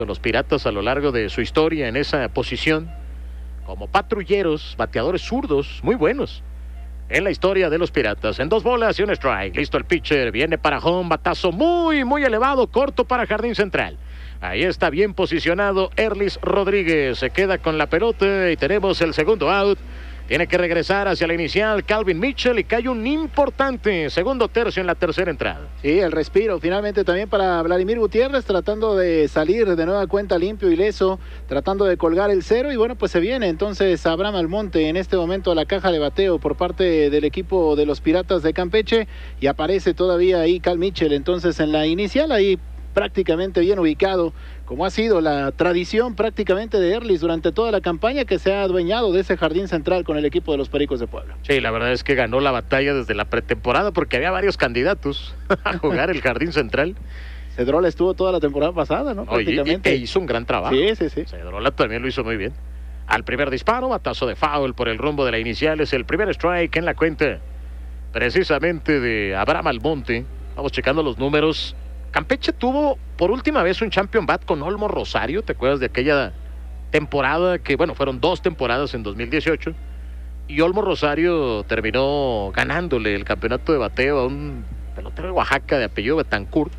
los Piratas a lo largo de su historia en esa posición, como patrulleros, bateadores zurdos, muy buenos en la historia de los Piratas. En 2 bolas y un strike, listo el pitcher, viene para home, batazo muy elevado, corto para jardín central. Ahí está bien posicionado Erlis Rodríguez, se queda con la pelota y tenemos el segundo out. Tiene que regresar hacia la inicial Calvin Mitchell y cae un importante segundo tercio en la tercera entrada. Sí, el respiro finalmente también para Vladimir Gutiérrez, tratando de salir de nueva cuenta limpio, ileso, tratando de colgar el cero y bueno, pues se viene entonces Abraham Almonte en este momento a la caja de bateo por parte del equipo de los Piratas de Campeche y aparece todavía ahí Cal Mitchell entonces en la inicial, ahí prácticamente bien ubicado, como ha sido la tradición prácticamente de Erlis durante toda la campaña, que se ha adueñado de ese jardín central con el equipo de los Pericos de Puebla. Sí, la verdad es que ganó la batalla desde la pretemporada porque había varios candidatos a jugar el jardín central. Cedrola estuvo toda la temporada pasada, ¿no? Prácticamente. Y hizo un gran trabajo. Sí. Cedrola también lo hizo muy bien. Al primer disparo, batazo de foul por el rumbo de la inicial, es el primer strike en la cuenta precisamente de Abraham Almonte. Vamos checando los números. Campeche tuvo por última vez un champion bat con Olmo Rosario, ¿te acuerdas de aquella temporada que, bueno, fueron 2 temporadas en 2018? Y Olmo Rosario terminó ganándole el campeonato de bateo a un pelotero de Oaxaca de apellido Betancourt.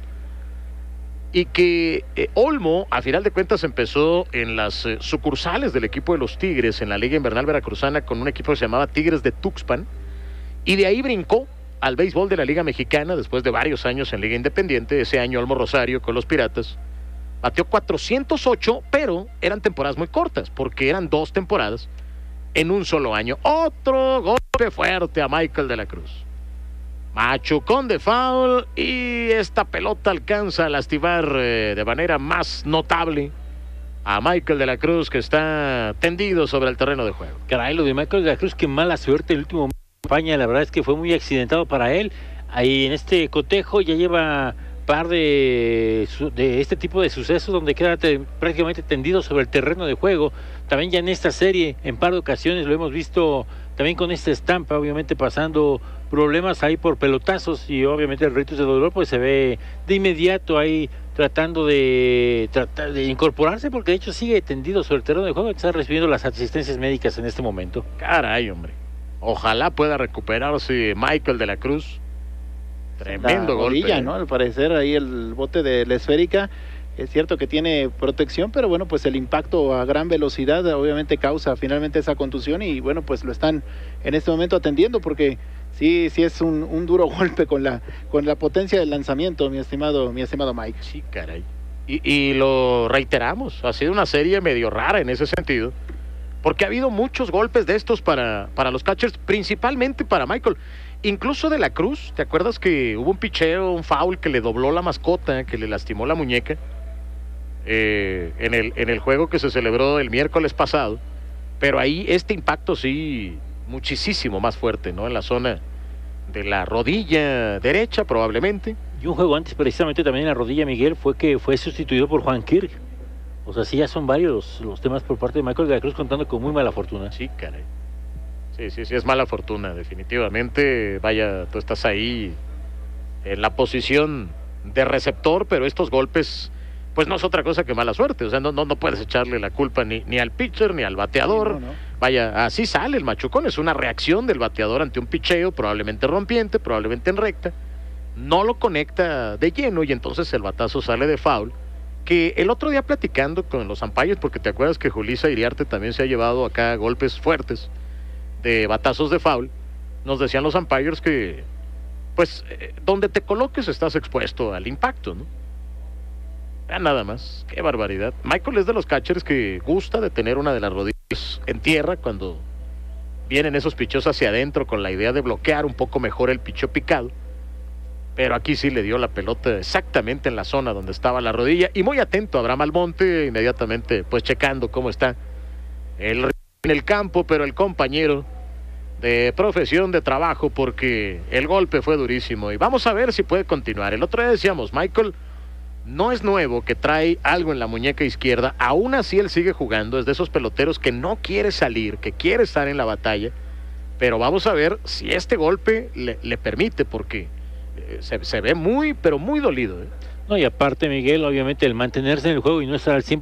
Y que Olmo, a final de cuentas, empezó en las sucursales del equipo de los Tigres en la Liga Invernal Veracruzana con un equipo que se llamaba Tigres de Tuxpan. Y de ahí brincó al béisbol de la Liga Mexicana después de varios años en Liga Independiente. Ese año Olmo Rosario con los Piratas bateó 408, pero eran temporadas muy cortas porque eran 2 temporadas en un solo año. Otro golpe fuerte a Michael de la Cruz, machucón de foul y esta pelota alcanza a lastimar de manera más notable a Michael de la Cruz, que está tendido sobre el terreno de juego. Caray, lo de Michael de la Cruz, qué mala suerte el último España, la verdad es que fue muy accidentado para él. Ahí en este cotejo ya lleva par de este tipo de sucesos donde queda prácticamente tendido sobre el terreno de juego. También ya en esta serie, en par de ocasiones lo hemos visto también con esta estampa, obviamente pasando problemas ahí por pelotazos y obviamente el ritos de dolor pues se ve de inmediato ahí tratando de incorporarse, porque de hecho sigue tendido sobre el terreno de juego, está recibiendo las asistencias médicas en este momento. Caray, hombre. Ojalá pueda recuperarse Michael de la Cruz. Tremendo rodilla, golpe, ¿no? Al parecer ahí el bote de la esférica, es cierto que tiene protección, pero bueno, pues el impacto a gran velocidad obviamente causa finalmente esa contusión y bueno, pues lo están en este momento atendiendo porque sí es un duro golpe con la potencia del lanzamiento, mi estimado Mike. Sí, caray. Y lo reiteramos, ha sido una serie medio rara en ese sentido, porque ha habido muchos golpes de estos para los catchers, principalmente para Michael. Incluso de la Cruz, ¿te acuerdas que hubo un picheo, un foul que le dobló la mascota, que le lastimó la muñeca en el juego que se celebró el miércoles pasado? Pero ahí este impacto sí, muchísimo más fuerte, ¿no? En la zona de la rodilla derecha probablemente. Y un juego antes precisamente también en la rodilla, Miguel, fue que fue sustituido por Juan Kirk. O sea, sí, ya son varios los temas por parte de Michael de la Cruz, contando con muy mala fortuna. Sí, caray. Sí, es mala fortuna, definitivamente. Vaya, tú estás ahí en la posición de receptor, pero estos golpes, pues no es otra cosa que mala suerte. O sea, no puedes echarle la culpa ni al pitcher, ni al bateador. Sí, no. Vaya, así sale el machucón. Es una reacción del bateador ante un picheo, probablemente rompiente, probablemente en recta. No lo conecta de lleno y entonces el batazo sale de foul. Que el otro día platicando con los umpires, porque te acuerdas que Julissa Iriarte también se ha llevado acá golpes fuertes de batazos de foul, nos decían los umpires que pues donde te coloques estás expuesto al impacto, ¿no? Ya nada más, qué barbaridad. Michael es de los catchers que gusta de tener una de las rodillas en tierra cuando vienen esos picheos hacia adentro con la idea de bloquear un poco mejor el picheo picado. Pero aquí sí le dio la pelota exactamente en la zona donde estaba la rodilla. Y muy atento a Abraham Almonte, inmediatamente pues checando cómo está en el campo, pero el compañero de profesión, de trabajo, porque el golpe fue durísimo. Y vamos a ver si puede continuar. El otro día decíamos, Michael no es nuevo que trae algo en la muñeca izquierda. Aún así él sigue jugando. Es de esos peloteros que no quiere salir, que quiere estar en la batalla. Pero vamos a ver si este golpe le permite, porque... Se ve muy, pero muy dolido, ¿eh? No, y aparte, Miguel, obviamente el mantenerse en el juego y no estar al 100%